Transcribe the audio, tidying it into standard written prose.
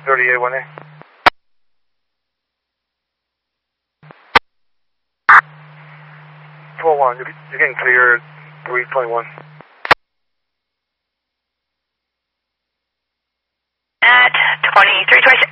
38-1A. One, you're getting clear 321. At 2326.